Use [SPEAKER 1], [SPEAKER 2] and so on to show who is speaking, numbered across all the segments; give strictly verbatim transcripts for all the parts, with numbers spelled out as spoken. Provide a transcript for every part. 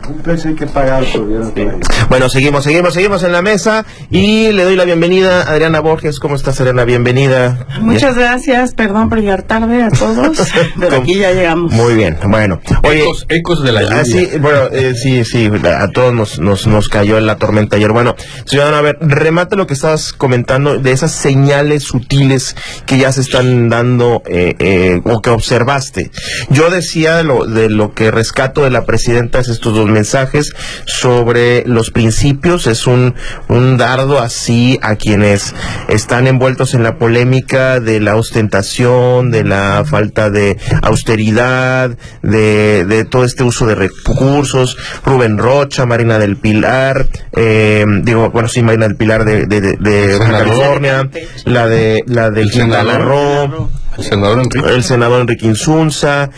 [SPEAKER 1] Pensé que pagar tuvieron sí.
[SPEAKER 2] Bueno, seguimos, seguimos, seguimos en la mesa y le doy la bienvenida a Adriana Borges. ¿Cómo estás, Adriana? Bienvenida.
[SPEAKER 3] Muchas gracias, perdón por llegar tarde a todos, pero aquí ya llegamos.
[SPEAKER 2] Muy bien, bueno. Oye,
[SPEAKER 4] ecos, ecos de la lluvia.
[SPEAKER 2] Ah, sí, bueno, eh, sí, sí, a todos nos, nos, nos cayó en la tormenta ayer. Bueno, ciudadano, a ver, remate lo que estabas comentando de esas señales sutiles que ya se están dando eh, eh, o que observaste. Yo decía de lo, de lo que rescato de la presidenta es estos dos mensajes sobre los principios. Es un, un dardo así a quienes están envueltos en la polémica de la ostentación, de la falta de austeridad, de, de todo este uso de recursos. Rubén Rocha, Marina del Pilar, eh, digo, bueno, sí, Marina del Pilar de, de, de, de Baja California, la de la del Quintana Roo,
[SPEAKER 4] el senador Enrique,
[SPEAKER 2] el senador Enrique Insunza,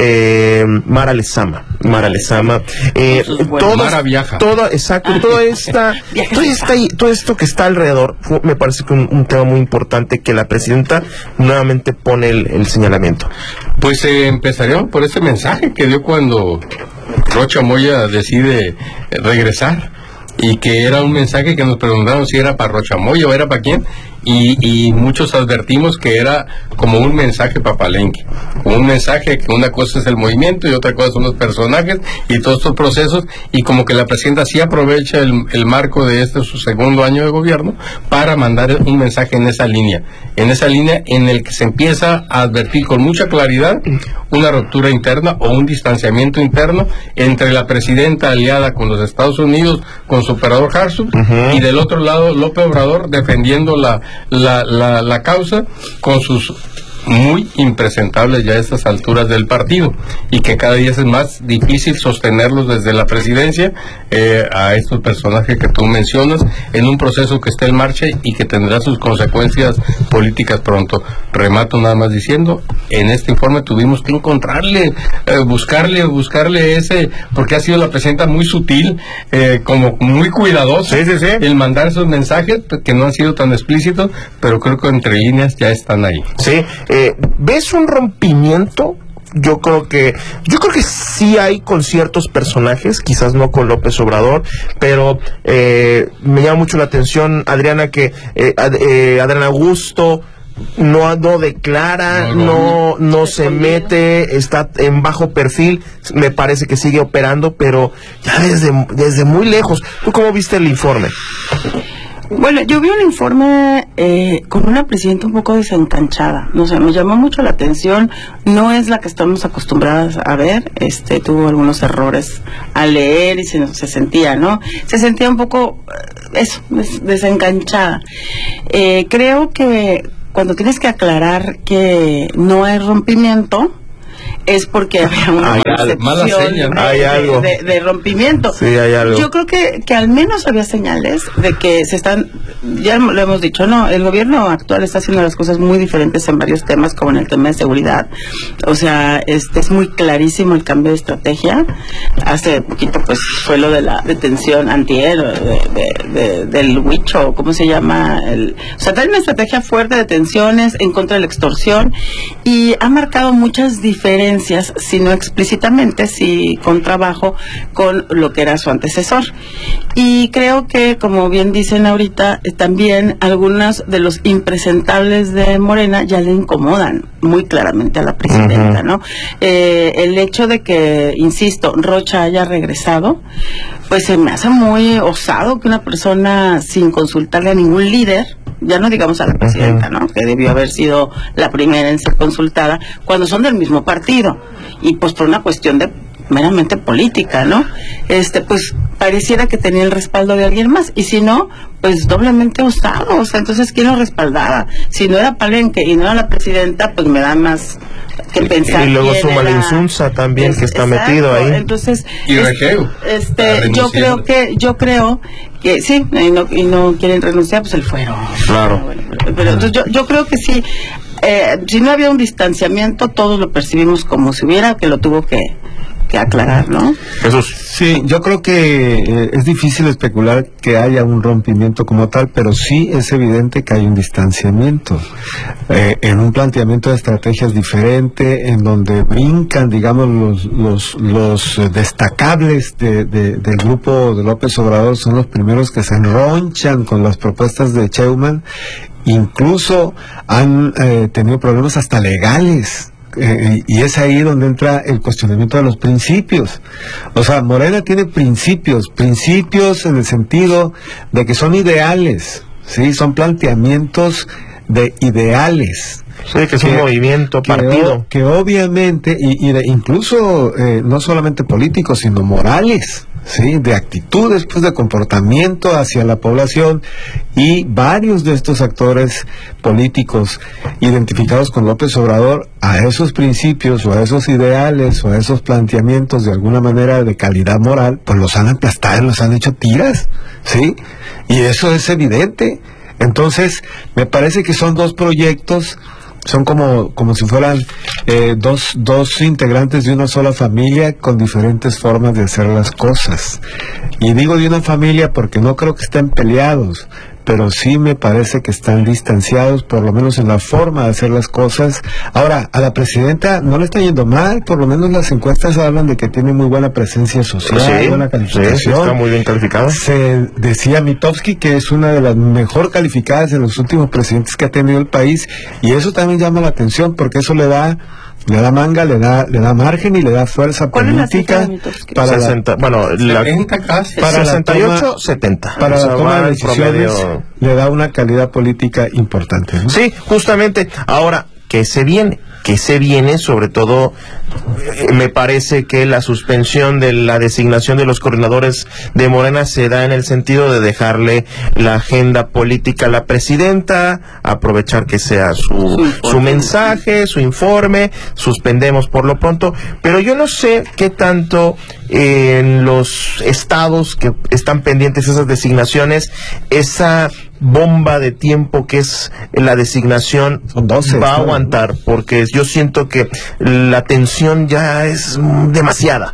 [SPEAKER 2] eh, Mara Lezama, Mara Lezama, eh, todo,
[SPEAKER 4] Mara viaja,
[SPEAKER 2] todo, exacto, toda esta, todo, esta, todo esto que está alrededor, me parece que un, un tema muy importante que la presidenta nuevamente pone el, el señalamiento.
[SPEAKER 4] Pues eh, empezaríamos por ese mensaje que dio cuando Rocha Moya decide regresar, y que era un mensaje que nos preguntaron si era para Rocha Moya o era para quién, y, y muchos advertimos que era como un mensaje para Palenque, como un mensaje que una cosa es el movimiento y otra cosa son los personajes y todos estos procesos, y como que la presidenta sí aprovecha el, el marco de este su segundo año de gobierno para mandar un mensaje en esa línea, en esa línea en el que se empieza a advertir con mucha claridad una ruptura interna o un distanciamiento interno entre la presidenta aliada con los Estados Unidos, con su operador Hartz, uh-huh. y del otro lado López Obrador defendiendo la La, la, la causa con sus muy impresentables ya a estas alturas del partido, y que cada día es más difícil sostenerlos desde la presidencia eh, a estos personajes que tú mencionas en un proceso que está en marcha y que tendrá sus consecuencias políticas pronto. Remato nada más diciendo, en este informe tuvimos que encontrarle, eh, buscarle, buscarle ese, porque ha sido la presidenta muy sutil, eh, como muy cuidadosa,
[SPEAKER 2] sí, sí, sí.
[SPEAKER 4] el mandar esos mensajes que no han sido tan explícitos, pero creo que entre líneas ya están ahí.
[SPEAKER 2] Sí. Eh, ¿ves un rompimiento? Yo creo que yo creo que sí hay con ciertos personajes, quizás no con López Obrador, pero eh, me llama mucho la atención, Adriana, que eh, ad, eh, Adrián Augusto no, no declara, no, no, no se mete, está en bajo perfil, me parece que sigue operando, pero ya desde, desde muy lejos. ¿Tú cómo viste el informe?
[SPEAKER 3] Bueno, yo vi un informe eh, con una presidenta un poco desencanchada, no sé, me llamó mucho la atención, no es la que estamos acostumbradas a ver, este, tuvo algunos errores al leer y se, se sentía, ¿no? Se sentía un poco, eso, des, desencanchada. Eh, creo que cuando tienes que aclarar que no hay rompimiento, es porque había una
[SPEAKER 2] hay
[SPEAKER 3] percepción
[SPEAKER 2] seña, ¿no?
[SPEAKER 3] de,
[SPEAKER 2] hay algo.
[SPEAKER 3] De, de, de rompimiento.
[SPEAKER 2] Sí, hay algo.
[SPEAKER 3] Yo creo que, que al menos había señales de que se están, ya lo hemos dicho, no, el gobierno actual está haciendo las cosas muy diferentes en varios temas, como en el tema de seguridad. O sea, este es muy clarísimo el cambio de estrategia. Hace poquito pues fue lo de la detención antier de, de, de, del Huicho, ¿cómo se llama? El, o sea, trae una estrategia fuerte de detenciones en contra de la extorsión y ha marcado muchas diferencias, si no explícitamente, si con trabajo, con lo que era su antecesor. Y creo que, como bien dicen ahorita, eh, también algunos de los impresentables de Morena ya le incomodan muy claramente a la presidenta, uh-huh. ¿no? Eh, el hecho de que, insisto, Rocha haya regresado, pues se me hace muy osado que una persona sin consultarle a ningún líder, ya no digamos a la presidenta, ¿no? Que debió haber sido la primera en ser consultada, cuando son del mismo partido, y pues por una cuestión de meramente política, ¿no? Este, pues pareciera que tenía el respaldo de alguien más, y si no, pues doblemente usado, o sea, entonces ¿quién lo respaldaba? Si no era Palenque y no era la presidenta, pues me da más que pensar.
[SPEAKER 2] Y luego suma
[SPEAKER 3] era...
[SPEAKER 2] la Insunza también, es, que está exacto, metido ahí.
[SPEAKER 3] Entonces,
[SPEAKER 4] y Regeo.
[SPEAKER 3] Este, yo creo que, yo creo que sí, y no, y no quieren renunciar, pues el fuero.
[SPEAKER 2] Claro.
[SPEAKER 3] Bueno, pero, pero entonces yo, yo creo que sí, eh, si no había un distanciamiento, todos lo percibimos como si hubiera, que lo tuvo que que aclarar, ¿no?
[SPEAKER 2] Jesús.
[SPEAKER 1] Sí, yo creo que eh, es difícil especular que haya un rompimiento como tal, pero sí es evidente que hay un distanciamiento eh, en un planteamiento de estrategias diferente, en donde brincan, digamos, los los, los destacables de, de, del grupo de López Obrador son los primeros que se enronchan con las propuestas de Sheinbaum, incluso han eh, tenido problemas hasta legales. Eh, y es ahí donde entra el cuestionamiento de los principios. O sea, Morena tiene principios, principios en el sentido de que son ideales, ¿sí? Son planteamientos de ideales.
[SPEAKER 2] Sí, que es un movimiento,
[SPEAKER 1] que,
[SPEAKER 2] partido.
[SPEAKER 1] Que obviamente, y, y de, incluso eh, no solamente políticos, sino morales, ¿sí? De actitudes, pues, de comportamiento hacia la población, y varios de estos actores políticos identificados con López Obrador a esos principios o a esos ideales o a esos planteamientos de alguna manera de calidad moral, pues los han aplastado, los han hecho tiras, ¿sí? Y eso es evidente. Entonces, me parece que son dos proyectos, son como, como si fueran eh, dos, dos integrantes de una sola familia con diferentes formas de hacer las cosas. Y digo de una familia porque no creo que estén peleados, pero sí me parece que están distanciados, por lo menos en la forma de hacer las cosas. Ahora, a la presidenta no le está yendo mal, por lo menos las encuestas hablan de que tiene muy buena presencia social,
[SPEAKER 2] Sí,
[SPEAKER 1] buena calificación.
[SPEAKER 2] sí, está muy bien calificada.
[SPEAKER 1] Se decía Mitofsky que es una de las mejor calificadas de los últimos presidentes que ha tenido el país, y eso también llama la atención porque eso le da le da manga, le da le da margen y le da fuerza política para
[SPEAKER 2] sesenta,
[SPEAKER 1] la,
[SPEAKER 2] bueno, la,
[SPEAKER 1] para
[SPEAKER 2] sesenta y ocho, setenta.
[SPEAKER 1] para
[SPEAKER 2] O sea,
[SPEAKER 1] la toma
[SPEAKER 2] va
[SPEAKER 1] de
[SPEAKER 2] en
[SPEAKER 1] decisiones,
[SPEAKER 2] promedio.
[SPEAKER 1] le da una calidad política importante, ¿no?
[SPEAKER 2] Sí, justamente. Ahora, ¿qué se viene? ¿Qué se viene? Sobre todo, eh, me parece que la suspensión de la designación de los coordinadores de Morena se da en el sentido de dejarle la agenda política a la presidenta, aprovechar que sea su, su mensaje, su informe, suspendemos por lo pronto, pero yo no sé qué tanto eh, en los estados que están pendientes esas designaciones, esa bomba de tiempo que es la designación
[SPEAKER 1] Son doce,
[SPEAKER 2] va a
[SPEAKER 1] claro,
[SPEAKER 2] aguantar, porque yo siento que la tensión ya es demasiada.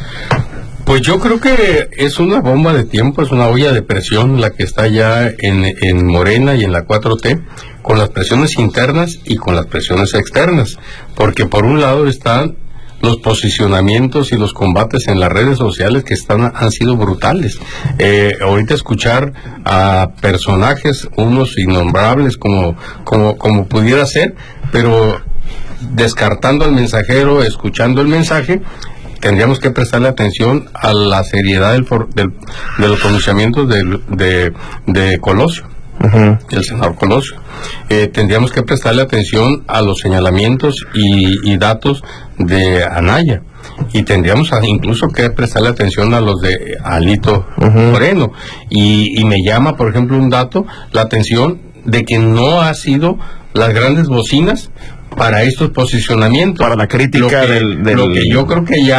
[SPEAKER 4] Pues yo creo que es una bomba de tiempo, es una olla de presión la que está ya en, en Morena y en la cuatro T, con las presiones internas y con las presiones externas, porque por un lado están los posicionamientos y los combates en las redes sociales que están han sido brutales. Eh, ahorita escuchar a personajes, unos innombrables como, como, como pudiera ser, pero descartando al mensajero, escuchando el mensaje, tendríamos que prestarle atención a la seriedad del, del, de los pronunciamientos de, de, de Colosio. Uh-huh. El senador Colosio. Eh, tendríamos que prestarle atención a los señalamientos y, y datos de Anaya, y tendríamos a, incluso que prestarle atención a los de Alito uh-huh. Moreno, y, y me llama, por ejemplo, un dato, la atención de que no ha sido las grandes bocinas para estos posicionamientos,
[SPEAKER 2] para la crítica
[SPEAKER 4] lo que,
[SPEAKER 2] del, del...
[SPEAKER 4] lo que yo creo que ya